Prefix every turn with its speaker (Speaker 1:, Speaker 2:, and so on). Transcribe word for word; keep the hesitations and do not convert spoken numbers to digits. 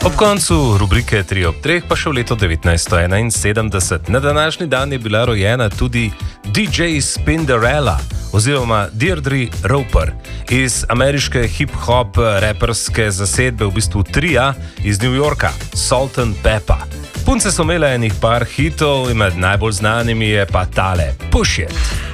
Speaker 1: Ob koncu rubrike tri ob treh pa še v letu devetnajststo enainsedemdeset. Na današnji dan je bila rojena tudi D J Spinderella oziroma Deirdre Roper iz ameriške hip-hop raperske zasedbe, v bistvu tria iz New Yorka, Salt and Pepper. Punce so imele enih par hitov in med najbolj znanimi je pa tale Push It.